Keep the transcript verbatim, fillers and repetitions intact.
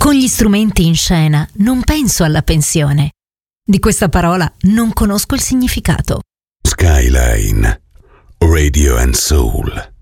Con gli strumenti in scena non penso alla pensione. Di questa parola non conosco il significato. Skyline Radio and Soul.